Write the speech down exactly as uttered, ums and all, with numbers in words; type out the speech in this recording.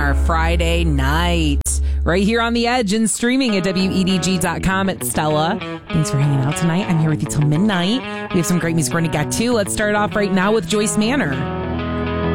our Friday night. Right here on The Edge and streaming at W E D G dot com. It's Stella. Thanks for hanging out tonight. I'm here with you till midnight. We have some great music we're going to get to. Let's start off right now with Joyce Manor.